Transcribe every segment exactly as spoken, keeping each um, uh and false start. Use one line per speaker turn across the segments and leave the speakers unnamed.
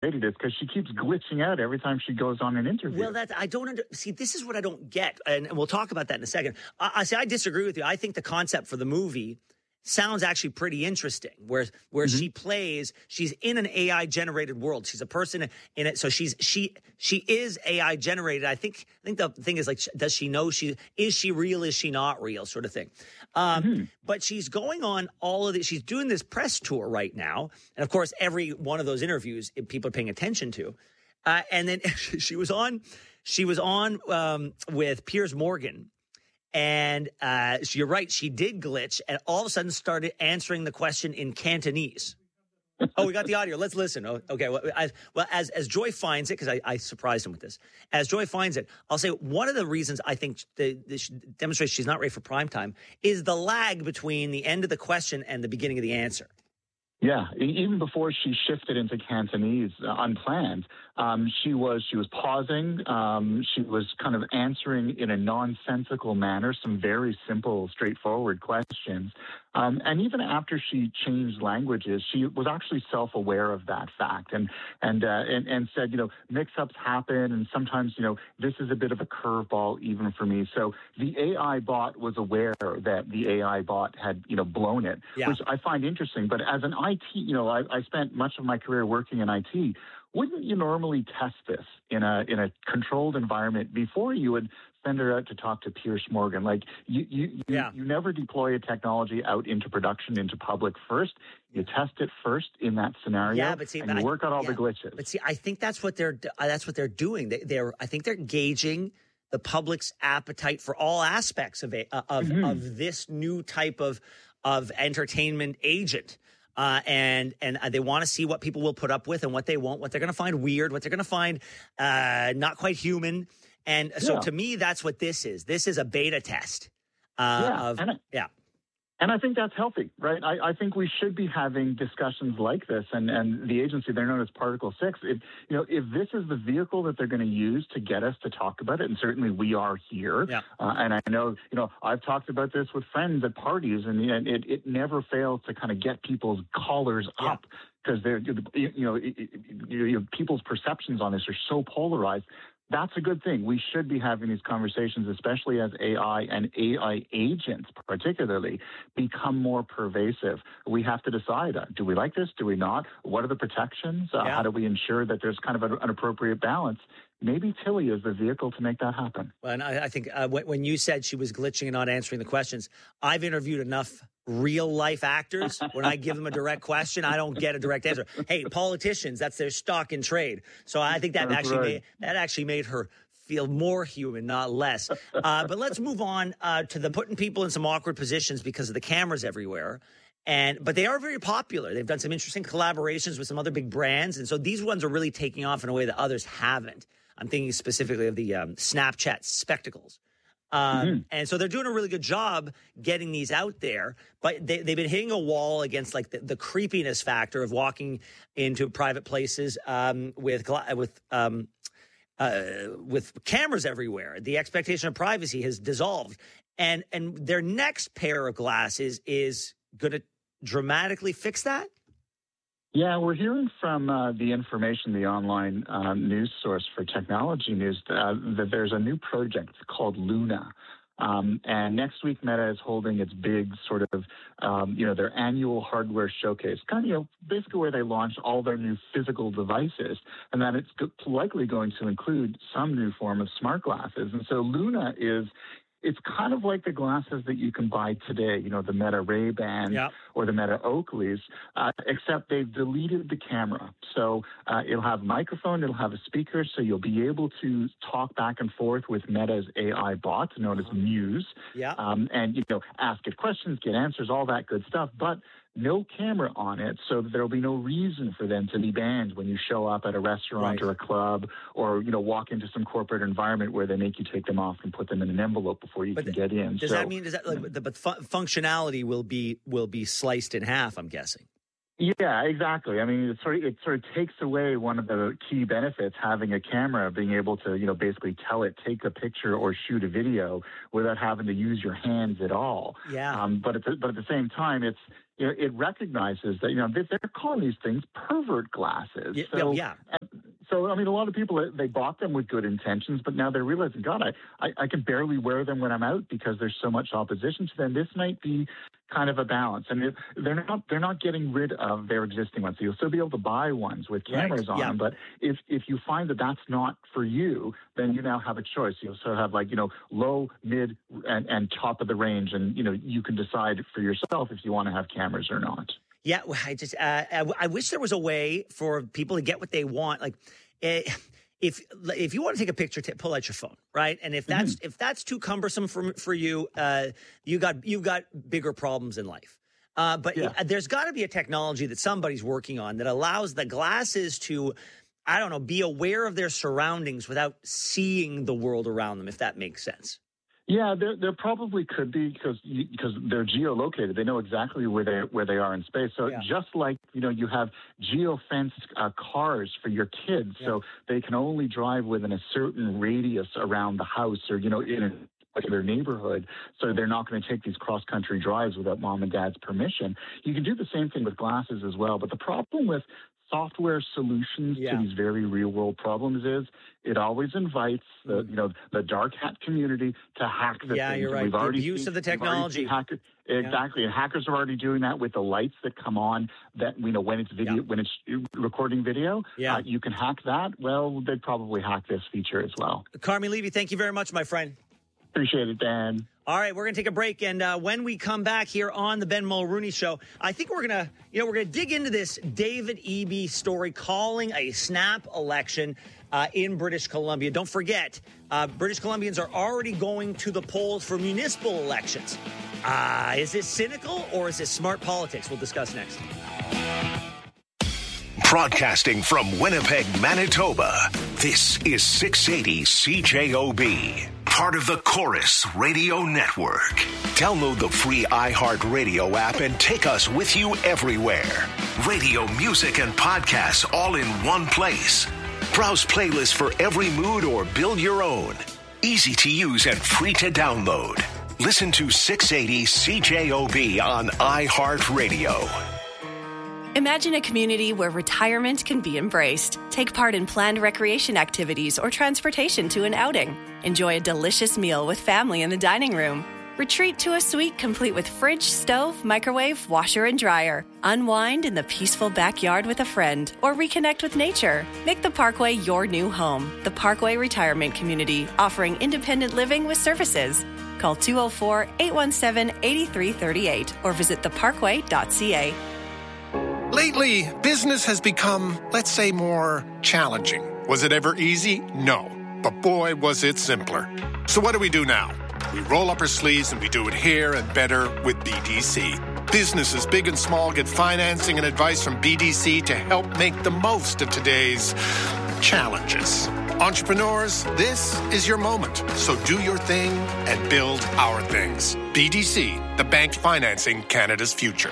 debated is because she keeps glitching out every time she goes on an interview.
Well, that I don't under, see. This is what I don't get, and, and we'll talk about that in a second. I, I say I disagree with you. I think the concept for the movie sounds actually pretty interesting, where where mm-hmm. she plays, she's in an A I generated world. She's a person in it, so she's she she is A I generated. I think I think the thing is, like, does she know she is she real? Is she not real? Sort of thing. Um, mm-hmm. But she's going on all of this. She's doing this press tour right now, and of course, every one of those interviews people are paying attention to. Uh, and then she was on she was on um, with Piers Morgan. And uh, so you're right, she did glitch and all of a sudden started answering the question in Cantonese. Oh, we got the audio. Let's listen. Oh, okay. Well, as, well, as, as Joy finds it, because I, I surprised him with this. As Joy finds it, I'll say one of the reasons I think the, this demonstrates she's not ready for prime time is the lag between the end of the question and the beginning of the answer.
Yeah, even before she shifted into Cantonese uh, unplanned, um, she was she was pausing. Um, she was kind of answering in a nonsensical manner some very simple, straightforward questions. Um, and even after she changed languages, she was actually self-aware of that fact and and, uh, and and said, you know, mix-ups happen, and sometimes, you know, this is a bit of a curveball even for me. So the A I bot was aware that the A I bot had, you know, blown it,
yeah.
which I find interesting. But as an I T, you know, I, I spent much of my career working in I T. Wouldn't you normally test this in a in a controlled environment before you would send her out to talk to Piers Morgan? Like, you you,
yeah.
you, you never deploy a technology out into production, into public first. You test it first in that scenario,
yeah, but see,
and
but
you
I,
work out all
yeah.
the glitches.
But see, I think that's what they're that's what they're doing. They, they're I think they're gauging the public's appetite for all aspects of a, of mm-hmm. of this new type of of entertainment agent. Uh, and and they want to see what people will put up with and what they won't, what they're going to find weird, what they're going to find uh, not quite human. And so
yeah.
to me, that's what this is. This is a beta test. Uh,
yeah.
Of,
and I,
yeah.
And I think that's healthy, right? I, I think we should be having discussions like this. And, and the agency, they're known as Particle six. If, you know, if this is the vehicle that they're going to use to get us to talk about it, and certainly we are here.
Yeah.
Uh, and I know, you know, I've talked about this with friends at parties, and, and it, it never fails to kind of get people's collars
yeah.
up. Because they're, you know, it, it, you know, people's perceptions on this are so polarized. That's a good thing. We should be having these conversations, especially as A I and A I agents particularly become more pervasive. We have to decide, uh, do we like this? Do we not? What are the protections? Uh,
yeah.
How do we ensure that there's kind of a, an appropriate balance? Maybe Tilly is the vehicle to make that happen.
Well, and I, I think uh, when, when you said she was glitching and not answering the questions, I've interviewed enough real life actors. When I give them a direct question, I don't get a direct answer. Hey, politicians, that's their stock in trade. So I think that
that's
actually
right.
made, that actually made her feel more human, not less. Uh, but let's move on uh, to the putting people in some awkward positions because of the cameras everywhere. And but they are very popular. They've done some interesting collaborations with some other big brands, and so these ones are really taking off in a way that others haven't. I'm thinking specifically of the um, Snapchat spectacles. Um, mm-hmm. And so they're doing a really good job getting these out there, but they, they've been hitting a wall against like the, the creepiness factor of walking into private places um, with gla- with um, uh, with cameras everywhere. The expectation of privacy has dissolved, and and their next pair of glasses is going to dramatically fix that.
Yeah, we're hearing from uh, the information, the online uh, news source for technology news, uh, that there's a new project called Luna. Um, and next week, Meta is holding its big sort of, um, you know, their annual hardware showcase, kind of, you know, basically where they launch all their new physical devices. And then it's likely going to include some new form of smart glasses. And so Luna is... It's kind of like the glasses that you can buy today, you know, the Meta Ray-Bans
yep.
or the Meta Oakleys, uh, except they've deleted the camera. So uh, it'll have a microphone, it'll have a speaker, so you'll be able to talk back and forth with Meta's A I bot, known as Muse,
yeah.
um, and, you know, ask it questions, get answers, all that good stuff. But no camera on it, so that there'll be no reason for them to be banned when you show up at a restaurant
right.
or a club, or, you know, walk into some corporate environment where they make you take them off and put them in an envelope before you
but
can get in.
Does
so,
that mean does that like the but fu- functionality will be will be sliced in half? I'm guessing.
Yeah, exactly. I mean, it sort of, it sort of takes away one of the key benefits, having a camera, being able to, you know, basically tell it, take a picture or shoot a video without having to use your hands at all.
Yeah.
Um, but at the, but at the same time, it's, you know, it recognizes that, you know, they're calling these things pervert glasses.
Yeah.
So,
yeah.
And, So, I mean, a lot of people, they bought them with good intentions, but now they're realizing, God, I, I, I can barely wear them when I'm out because there's so much opposition to them. This might be kind of a balance. And it, they're not they're not getting rid of their existing ones. So you'll still be able to buy ones with cameras
right.
on
yeah.
them. But if, if you find that that's not for you, then you now have a choice. You'll sort of have like, you know, low, mid, and, and top of the range. And, you know, you can decide for yourself if you want to have cameras or not.
Yeah, I just uh, I, I wish there was a way for people to get what they want. Like, uh, if if you want to take a picture, t- pull out your phone, right? And if that's mm-hmm. if that's too cumbersome for for you, uh, you got you've got bigger problems in life. Uh, but yeah. it, there's got to be a technology that somebody's working on that allows the glasses to, I don't know, be aware of their surroundings without seeing the world around them. If that makes sense.
Yeah, there, there probably could be because because they're geolocated. They know exactly where they where they are in space. So yeah. just like, you know, you have geofenced uh, cars for your kids, yeah. so they can only drive within a certain radius around the house or, you know, in a particular neighborhood. So they're not going to take these cross-country drives without mom and dad's permission. You can do the same thing with glasses as well. But the problem with software solutions yeah. to these very real-world problems is it always invites the you know the dark hat community to hack the
yeah,
things.
You're right.
We've
the
already
abuse
seen,
of the technology.
Hacker, exactly, yeah. and hackers are already doing that with the lights that come on. That you know when it's video, yeah. when it's recording video,
yeah.
uh, you can hack that. Well, they'd probably hack this feature as well.
Carmi Levy, thank you very much, my friend.
Appreciate it, Dan.
All right, we're going to take a break, and uh, when we come back here on the Ben Mulrooney Show, I think we're going to, you know, we're going to dig into this David Eby story, calling a snap election uh, in British Columbia. Don't forget, uh, British Columbians are already going to the polls for municipal elections. Uh, is this cynical or is this smart politics? We'll discuss next.
Broadcasting from Winnipeg, Manitoba, this is six eighty C J O B, part of the Chorus Radio Network. Download the free iHeartRadio app and take us with you everywhere. Radio, music, and podcasts all in one place. Browse playlists for every mood or build your own. Easy to use and free to download. Listen to six eighty C J O B on iHeartRadio.
Imagine a community where retirement can be embraced. Take part in planned recreation activities or transportation to an outing. Enjoy a delicious meal with family in the dining room. Retreat to a suite complete with fridge, stove, microwave, washer, and dryer. Unwind in the peaceful backyard with a friend or reconnect with nature. Make the Parkway your new home. The Parkway Retirement Community, offering independent living with services. Call two oh four, eight one seven, eight three three eight or visit the parkway dot c a.
Lately, business has become, let's say, more challenging. Was it ever easy? No. But boy, was it simpler. So what do we do now? We roll up our sleeves and we do it here and better with B D C. Businesses big and small get financing and advice from B D C to help make the most of today's challenges. Entrepreneurs, this is your moment. So do your thing and build our things. B D C, the bank financing Canada's future.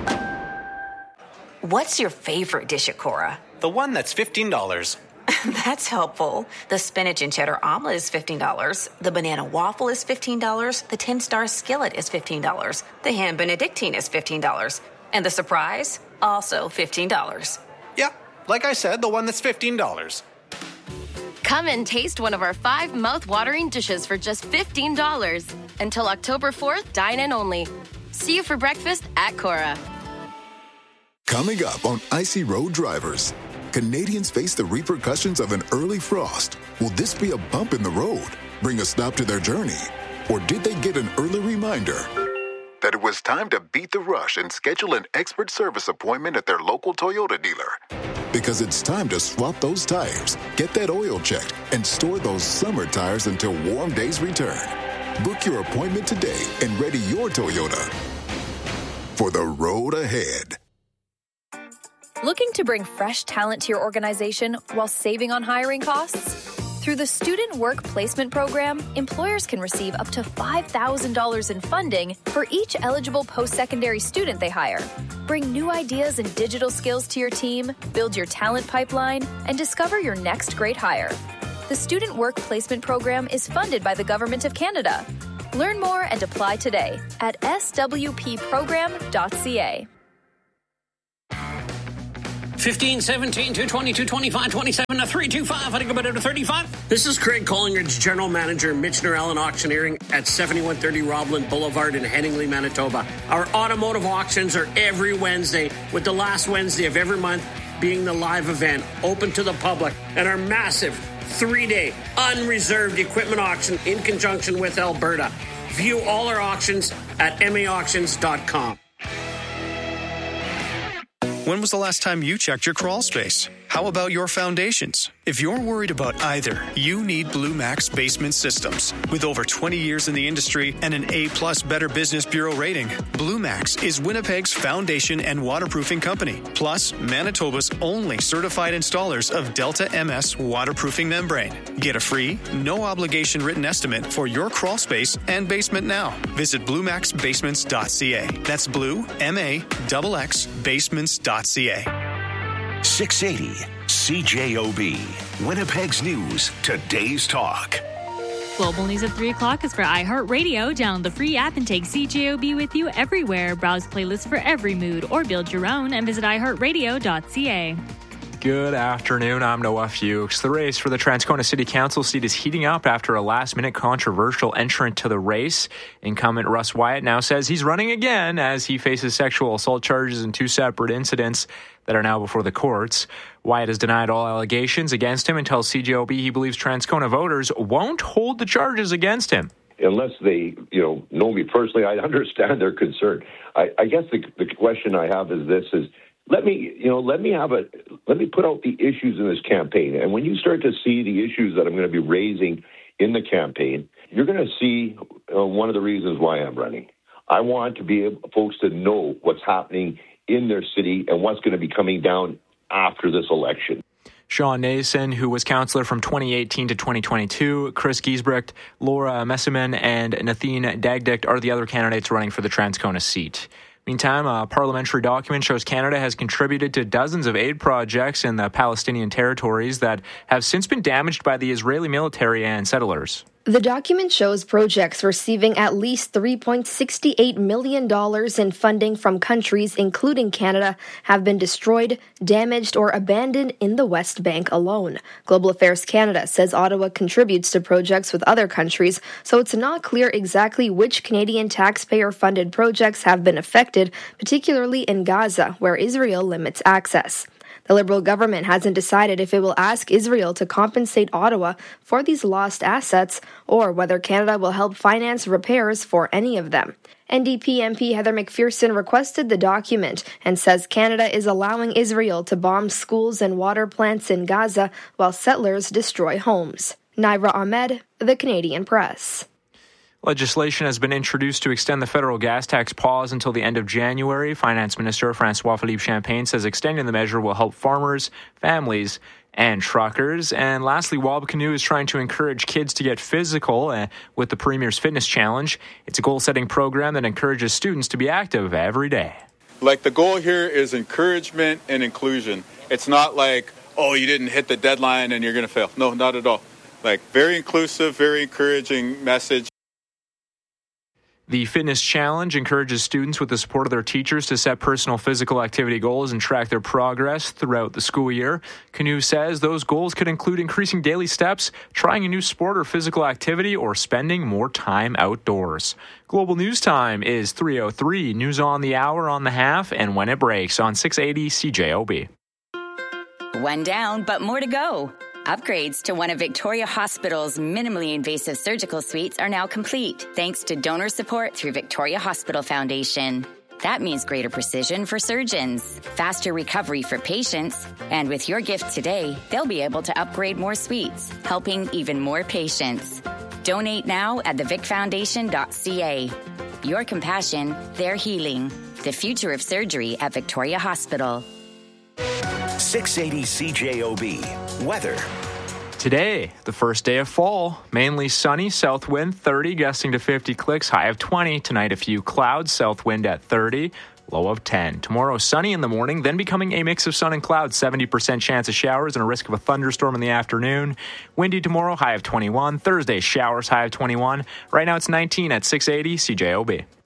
What's your favorite dish at Cora?
The one that's fifteen dollars.
That's helpful. The spinach and cheddar omelet is fifteen dollars. The banana waffle is fifteen dollars. The ten-star skillet is fifteen dollars. The ham benedictine is fifteen dollars. And the surprise, also fifteen dollars.
Yeah, like I said, the one that's fifteen dollars.
Come and taste one of our five mouth-watering dishes for just fifteen dollars. Until October fourth, dine in only. See you for breakfast at Cora.
Coming up on Icy Road Drivers, Canadians face the repercussions of an early frost. Will this be a bump in the road, bring a stop to their journey? Or did they get an early reminder that it was time to beat the rush and schedule an expert service appointment at their local Toyota dealer? Because it's time to swap those tires, get that oil checked, and store those summer tires until warm days return. Book your appointment today and ready your Toyota for the road ahead.
Looking to bring fresh talent to your organization while saving on hiring costs? Through the Student Work Placement Program, employers can receive up to five thousand dollars in funding for each eligible post-secondary student they hire. Bring new ideas and digital skills to your team, build your talent pipeline, and discover your next great hire. The Student Work Placement Program is funded by the Government of Canada. Learn more and apply today at s w p program dot c a.
fifteen, seventeen, two twenty, two twenty-five, twenty-seven, to three twenty-five. I think about it to thirty-five. This is Craig Collingridge, General Manager, Michener Allen Auctioneering at seventy-one thirty Robland Boulevard in Headingley, Manitoba. Our automotive auctions are every Wednesday, with the last Wednesday of every month being the live event, open to the public, and our massive three-day unreserved equipment auction in conjunction with Alberta. View all our auctions at m a auctions dot com.
When was the last time you checked your crawl space? How about your foundations? If you're worried about either, you need Blue Max Basement Systems. With over twenty years in the industry and an A-plus Better Business Bureau rating, Blue Max is Winnipeg's foundation and waterproofing company, plus Manitoba's only certified installers of Delta M S waterproofing membrane. Get a free, no-obligation written estimate for your crawl space and basement now. Visit blue max basements dot c a. That's blue, M A X X, basements dot c a.
six eighty C J O B, Winnipeg's News, today's talk.
Global News at three o'clock is for iHeartRadio. Download the free app and take C J O B with you everywhere. Browse playlists for every mood or build your own and visit i heart radio dot c a.
Good afternoon. I'm Noah Fuchs. The race for the Transcona City Council seat is heating up after a last-minute controversial entrant to the race. Incumbent Russ Wyatt now says he's running again as he faces sexual assault charges in two separate incidents that are now before the courts. Wyatt has denied all allegations against him and tells C J O B he believes Transcona voters won't hold the charges against him.
Unless they, you know, know me personally, I understand their concern. I, I guess the, the question I have is this: is let me, you know, let me have a, let me put out the issues in this campaign. And when you start to see the issues that I'm going to be raising in the campaign, you're going to see uh, one of the reasons why I'm running. I want to be able, folks to know what's happening in their city and what's going to be coming down after this election.
Sean Nason, who was councillor from twenty eighteen to twenty twenty-two, Chris Giesbrecht, Laura Messiman, and Nathine Dagdicht are the other candidates running for the Transcona seat. Meantime, a parliamentary document shows Canada has contributed to dozens of aid projects in the Palestinian territories that have since been damaged by the Israeli military and settlers.
The document shows projects receiving at least three point six eight million dollars in funding from countries, including Canada, have been destroyed, damaged, or abandoned in the West Bank alone. Global Affairs Canada says Ottawa contributes to projects with other countries, so it's not clear exactly which Canadian taxpayer-funded projects have been affected, particularly in Gaza, where Israel limits access. The Liberal government hasn't decided if it will ask Israel to compensate Ottawa for these lost assets or whether Canada will help finance repairs for any of them. N D P M P Heather McPherson requested the document and says Canada is allowing Israel to bomb schools and water plants in Gaza while settlers destroy homes. Naira Ahmed, The Canadian Press.
Legislation has been introduced to extend the federal gas tax pause until the end of January. Finance Minister François-Philippe Champagne says extending the measure will help farmers, families, and truckers. And lastly, Wab Canoe is trying to encourage kids to get physical uh, with the Premier's Fitness Challenge. It's a goal-setting program that encourages students to be active every day.
Like, the goal here is encouragement and inclusion. It's not like, oh, you didn't hit the deadline and you're going to fail. No, not at all. Like, very inclusive, very encouraging message.
The Fitness Challenge encourages students with the support of their teachers to set personal physical activity goals and track their progress throughout the school year. Canoe says those goals could include increasing daily steps, trying a new sport or physical activity, or spending more time outdoors. Global News Time is three oh three. News on the hour, on the half, and when it breaks on six eighty C J O B.
One down, but more to go. Upgrades to one of Victoria Hospital's minimally invasive surgical suites are now complete, thanks to donor support through Victoria Hospital Foundation. That means greater precision for surgeons, faster recovery for patients, and with your gift today, they'll be able to upgrade more suites, helping even more patients. Donate now at the vic foundation dot c a. Your compassion, their healing. The future of surgery at Victoria Hospital.
six eighty C J O B. Weather.
Today, the first day of fall. Mainly sunny, south wind thirty, gusting to fifty clicks, high of twenty. Tonight, a few clouds, south wind at thirty, low of ten. Tomorrow, sunny in the morning, then becoming a mix of sun and clouds, seventy percent chance of showers and a risk of a thunderstorm in the afternoon. Windy tomorrow, high of twenty-one. Thursday, showers, high of twenty-one. Right now, it's nineteen at six eighty C J O B.